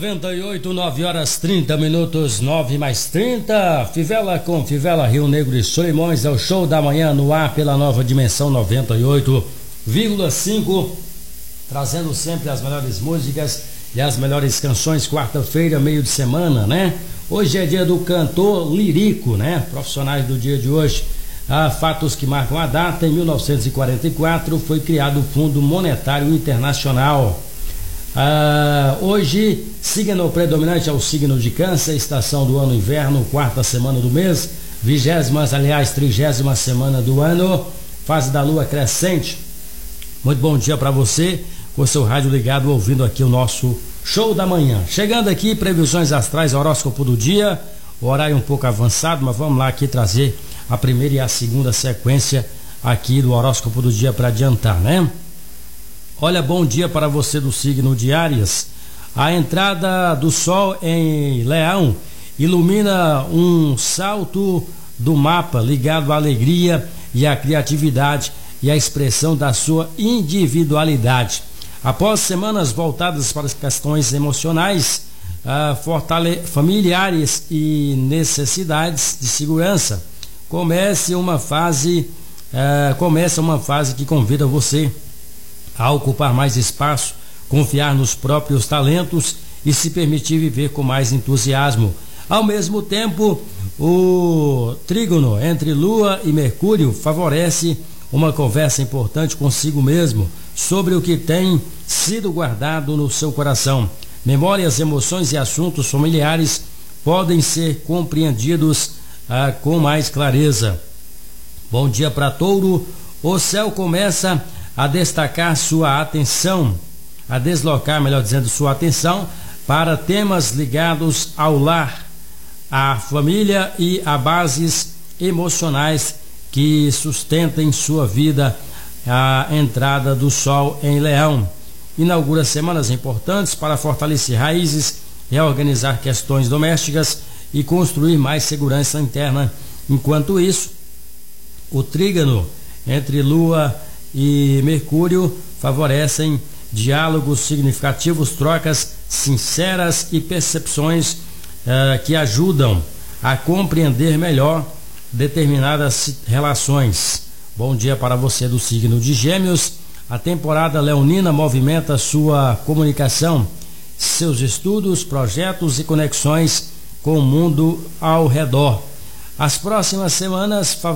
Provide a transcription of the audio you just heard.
98, 9 horas 30 minutos, 9 mais 30. Fivela com Fivela, Rio Negro e Solimões, é o show da manhã no ar pela Nova Dimensão 98,5, trazendo sempre as melhores músicas e as melhores canções. Quarta-feira, meio de semana, né? Hoje é dia do cantor lírico, né? Profissionais do dia de hoje. Fatos que marcam a data: em 1944 foi criado o Fundo Monetário Internacional. Hoje, signo predominante é o signo de Câncer, estação do ano inverno, quarta semana do mês, 30ª semana do ano, fase da lua crescente. Muito bom dia para você, com seu rádio ligado, ouvindo aqui o nosso show da manhã. Chegando aqui, previsões astrais, horóscopo do dia, o horário um pouco avançado, mas vamos lá aqui trazer a primeira e a segunda sequência aqui do horóscopo do dia para adiantar, né? Olha, bom dia para você do signo de Áries. A entrada do sol em Leão ilumina um salto do mapa ligado à alegria e à criatividade e à expressão da sua individualidade. Após semanas voltadas para as questões emocionais, familiares e necessidades de segurança, começa uma fase que convida você a ocupar mais espaço, confiar nos próprios talentos e se permitir viver com mais entusiasmo. Ao mesmo tempo, o trígono entre Lua e Mercúrio favorece uma conversa importante consigo mesmo sobre o que tem sido guardado no seu coração. Memórias, emoções e assuntos familiares podem ser compreendidos com mais clareza. Bom dia para Touro. O céu começa a destacar sua atenção, a deslocar, melhor dizendo, sua atenção para temas ligados ao lar, à família e a bases emocionais que sustentem sua vida. A entrada do sol em Leão inaugura semanas importantes para fortalecer raízes, reorganizar questões domésticas e construir mais segurança interna. Enquanto isso, o trígono entre Lua e Mercúrio favorecem diálogos significativos, trocas sinceras e percepções que ajudam a compreender melhor determinadas relações. Bom dia para você do signo de Gêmeos. A temporada leonina movimenta sua comunicação, seus estudos, projetos e conexões com o mundo ao redor. As próximas semanas